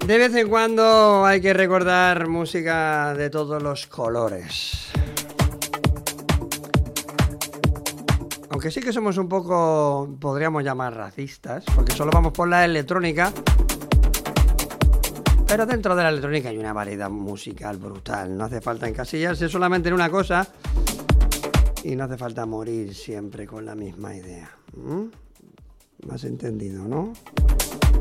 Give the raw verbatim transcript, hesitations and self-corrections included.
De vez en cuando hay que recordar música de todos los colores. Aunque sí que somos un poco, podríamos llamar racistas, porque solo vamos por la electrónica. Pero dentro de la electrónica hay una variedad musical brutal. No hace falta encasillarse solamente en una cosa. Y no hace falta morir siempre con la misma idea. ¿Mm? ¿Me has entendido, no?